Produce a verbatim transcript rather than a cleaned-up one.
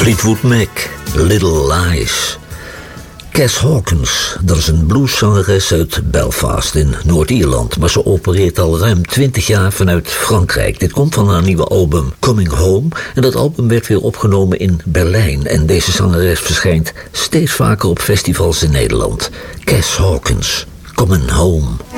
Fleetwood Mac, Little Lies. Cass Hawkins, dat is een blueszangeres uit Belfast in Noord-Ierland, maar ze opereert al ruim twintig jaar vanuit Frankrijk. Dit komt van haar nieuwe album Coming Home en dat album werd weer opgenomen in Berlijn en deze zangeres verschijnt steeds vaker op festivals in Nederland. Cass Hawkins, Coming Home.